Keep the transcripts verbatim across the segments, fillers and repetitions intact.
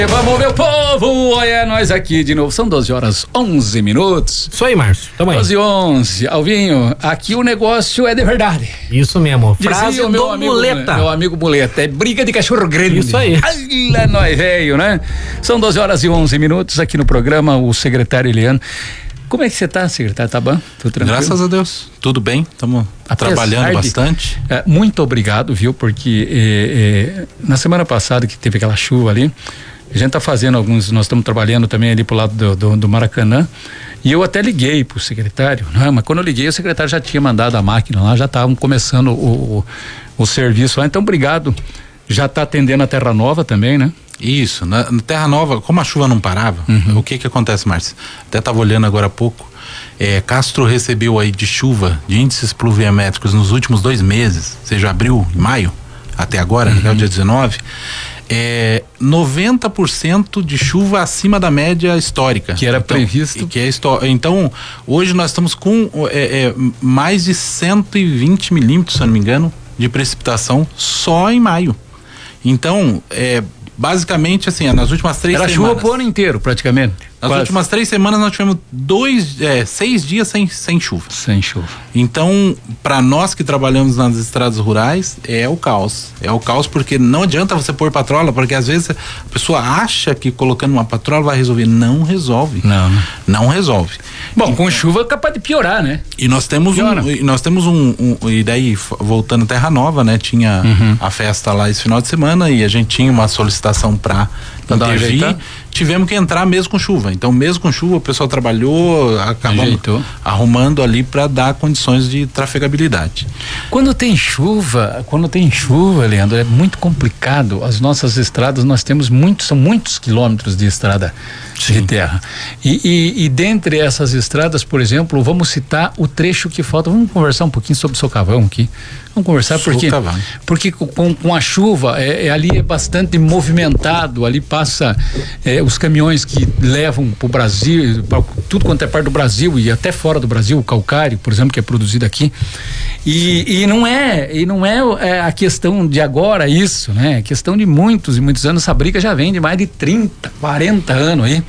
Vamos, meu povo, olha nós aqui de novo, são doze horas onze minutos. Isso aí, Márcio, tamo aí. doze e onze, Alvinho, aqui o negócio é de verdade. Isso mesmo, frase Dizia o do meu amigo, Muleta. Meu amigo Muleta, é briga de cachorro grande. Isso aí. Olha nós, velho, né? São doze horas e onze minutos aqui no programa, o secretário Eliano. Como é que você tá, secretário? Tá bom? Tudo tranquilo? Graças a Deus, tudo bem, estamos trabalhando de, bastante. É, muito obrigado, viu? Porque é, é, na semana passada que teve aquela chuva ali, a gente tá fazendo alguns, nós estamos trabalhando também ali pro lado do, do, do Maracanã, e eu até liguei pro secretário, né? Mas quando eu liguei, o secretário já tinha mandado a máquina lá, já estavam começando o, o, o serviço lá, então obrigado. Já tá atendendo a Terra Nova também, né? Isso, na, na Terra Nova, como a chuva não parava, uhum. O que que acontece, Márcio? Até estava olhando agora há pouco, é, Castro recebeu aí de chuva, de índices pluviométricos nos últimos dois meses, seja abril e maio, até agora, uhum. Até o dia dezenove, é, noventa por cento de chuva acima da média histórica. Que era então, previsto. Que é histó- então, hoje nós estamos com é, é, mais de cento e vinte milímetros, se eu não me engano, de precipitação só em maio. Então, é, basicamente assim, nas últimas três Era semanas. Era chuva pro ano inteiro, praticamente. Nas Quase. últimas três semanas nós tivemos dois, é, seis dias sem, sem chuva. Sem chuva. Então, para nós que trabalhamos nas estradas rurais, é o caos. É o caos porque não adianta você pôr patrola, porque às vezes a pessoa acha que colocando uma patrola vai resolver. Não resolve. Não, né? Não resolve. Bom, então, com chuva é capaz de piorar, né? E nós temos Piora. um, e nós temos um, um, e daí voltando a Terra Nova, né? Tinha uhum. a festa lá esse final de semana e a gente tinha uma solicitação para intervir. Tivemos que entrar mesmo com chuva. Então, mesmo com chuva, o pessoal trabalhou, acabamos arrumando ali para dar condições de trafegabilidade. Quando tem chuva, quando tem chuva, Leandro, é muito complicado. As nossas estradas, nós temos muitos, são muitos quilômetros de estrada Sim. de terra. E, e, e dentre essas estradas, por exemplo, vamos citar o trecho que falta. Vamos conversar um pouquinho sobre o Socavão aqui. Vamos conversar porque porque com, com a chuva é, é, ali é bastante movimentado, ali passa é, os caminhões que levam para o Brasil, pra tudo quanto é parte do Brasil e até fora do Brasil, o calcário, por exemplo, que é produzido aqui. E, e não é e não é, é a questão de agora isso, né? É questão de muitos e muitos anos. Essa briga já vem de mais de trinta, quarenta anos aí,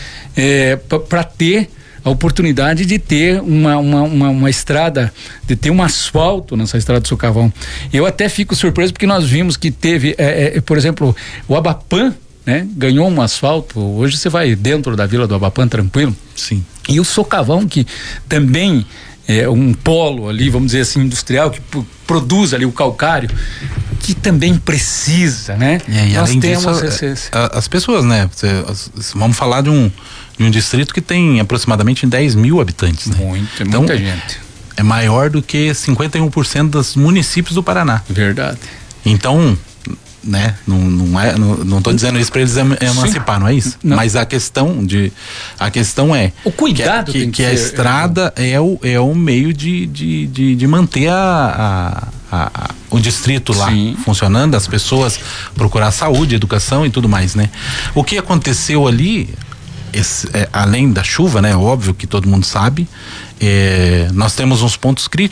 é, para ter a oportunidade de ter uma, uma, uma, uma estrada, de ter um asfalto nessa estrada do Socavão. Eu até fico surpreso porque nós vimos que teve, é, é, por exemplo, o Abapan, né? Ganhou um asfalto. Hoje você vai dentro da vila do Abapan tranquilo. Sim. E o Socavão, que também é um polo ali, vamos dizer assim, industrial, que p- produz ali o calcário, que também precisa, né? É, e nós além temos disso, esse, esse... as pessoas, né? Vamos falar de um de um distrito que tem aproximadamente dez mil habitantes, né? Muito, então, muita gente. É maior do que cinquenta e um por cento dos municípios do Paraná. Verdade. Então, né? Não, não é, não, não tô dizendo isso para eles emancipar, Sim. não é isso? Não. Mas a questão de, a questão é o cuidado que, tem que, que que ser, a estrada é, é o é o meio de de, de, de manter a, a, a, o distrito lá Sim. funcionando, as pessoas procurar saúde, educação e tudo mais, né? O que aconteceu ali, esse, é, além da chuva, né? Óbvio que todo mundo sabe. É, nós temos uns pontos críticos